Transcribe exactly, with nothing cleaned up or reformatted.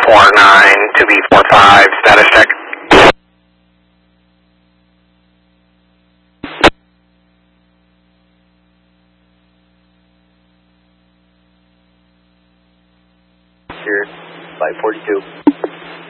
four nine to B four five, status check. Here, five forty-two.